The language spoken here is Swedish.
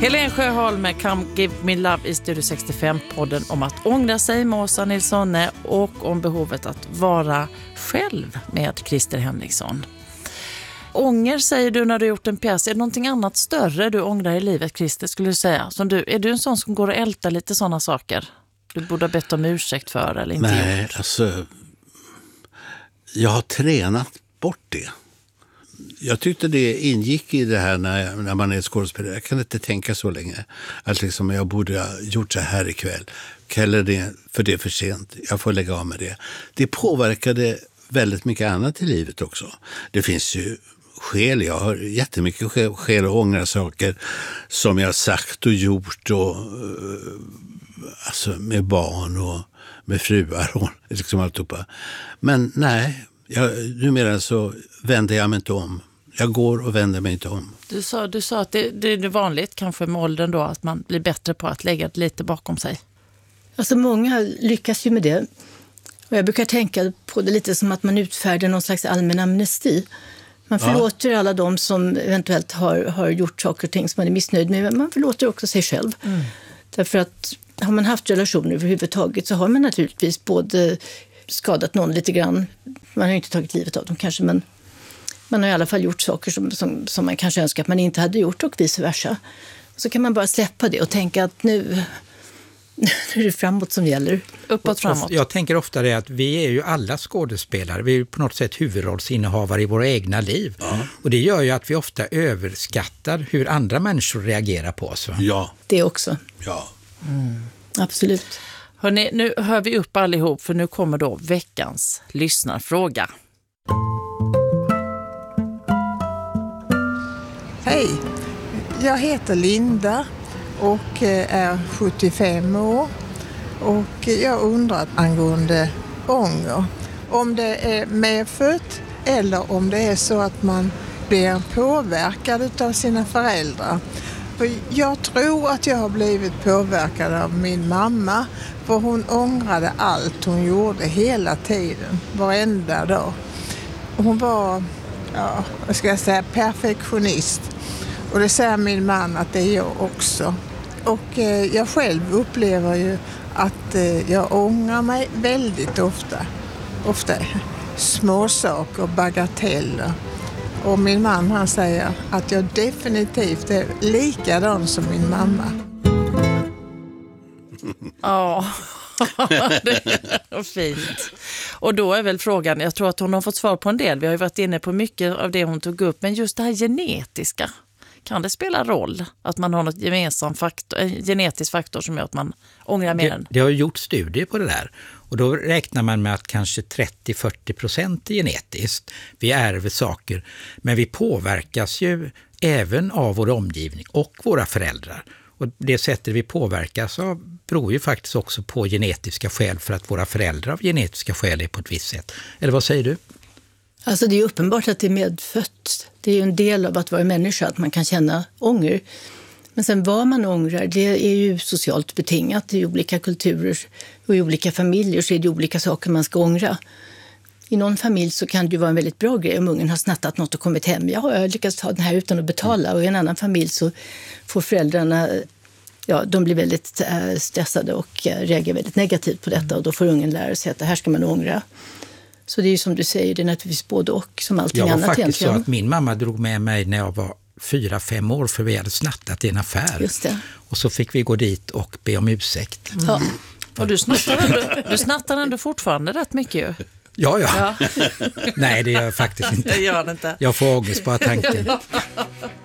Helen Sjöholm med Come Give Me Love i Studio 65-podden om att ångra sig med Åsa Nilssonne och om behovet att vara själv med Christer Henriksson. Ånger säger du när du gjort en pjäs. Är det någonting annat större du ångrar i livet, Christer, skulle du säga? Är du en sån som går och ältar lite sådana saker? Du borde ha bett om ursäkt för eller inte? Nej, gjort? alltså jag har tränat bort det. Jag tyckte det ingick i det här när man är skådespelare. Jag kan inte tänka så länge. Att liksom jag borde ha gjort så här ikväll. Eller det, för det är för sent. Jag får lägga av med det. Det påverkade väldigt mycket annat i livet också. Det finns ju skäl. Jag har jättemycket skäl att ångra saker som jag har sagt och gjort. Och, alltså med barn och med fruar och liksom alltihopa. Men nej, numera så vänder jag mig inte om. Jag går och vänder mig inte om. Du sa att det är vanligt kanske med åldern då att man blir bättre på att lägga det lite bakom sig. Alltså många lyckas ju med det. Och jag brukar tänka på det lite som att man utfärdar någon slags allmän amnesti. Man förlåter alla de som eventuellt har gjort saker och ting som man är missnöjd med. Men man förlåter också sig själv. Mm. Därför att har man haft relationer överhuvudtaget så har man naturligtvis både skadat någon lite grann. Man har ju inte tagit livet av dem kanske, men man har i alla fall gjort saker som man kanske önskar att man inte hade gjort och vice versa. Så kan man bara släppa det och tänka att nu är det framåt som gäller. Uppåt framåt. Jag tänker ofta det att vi är ju alla skådespelare. Vi är ju på något sätt huvudrollsinnehavare i våra egna liv. Ja. Och det gör ju att vi ofta överskattar hur andra människor reagerar på oss. Va? Ja. Det också. Ja. Mm. Absolut. Hörrni, nu hör vi upp allihop för nu kommer då veckans lyssnarfråga. Hej, jag heter Linda och är 75 år och jag undrar angående ånger. Om det är medfött eller om det är så att man blir påverkad av sina föräldrar. För jag tror att jag har blivit påverkad av min mamma för hon ångrade allt hon gjorde hela tiden, varenda dag. Hon var, vad ska jag säga, perfektionist. Och det säger min man att det är jag också. Och jag själv upplever ju att jag ångrar mig väldigt ofta. Ofta små saker, bagateller. Och min man han säger att jag definitivt är likadan som min mamma. Ja, det är fint. Och då är väl frågan, jag tror att hon har fått svar på en del. Vi har ju varit inne på mycket av det hon tog upp. Men just det här genetiska, kan det spela roll att man har något en genetisk faktor som gör att man ångrar mer än? Det har gjort studier på det där. Och då räknar man med att kanske 30-40% är genetiskt. Vi ärver saker, men vi påverkas ju även av vår omgivning och våra föräldrar. Och det sättet vi påverkas av beror ju faktiskt också på genetiska skäl för att våra föräldrar av genetiska skäl är på ett visst sätt. Eller vad säger du? Alltså det är uppenbart att det är medfött. Det är ju en del av att vara människa, att man kan känna ånger. Men sen vad man ångrar, det är ju socialt betingat. I olika kulturer och i olika familjer så är det olika saker man ska ångra. I någon familj så kan det ju vara en väldigt bra grej om ungen har snattat något och kommit hem. Jag har lyckats ta den här utan att betala. Och i en annan familj så får föräldrarna, de blir väldigt stressade och reagerar väldigt negativt på detta. Och då får ungen lära sig att det här ska man ångra. Så det är ju som du säger, det är naturligtvis både och som allting annat egentligen. Jag var faktiskt så att min mamma drog med mig när jag var 4-5 år för vi hade snattat i en affär. Just det. Och så fick vi gå dit och be om ursäkt. Mm. Ja. Och du snattar ändå fortfarande rätt mycket ju. Ja. Nej, det gör jag faktiskt inte. Det gör det inte. Jag får ångest på tanken.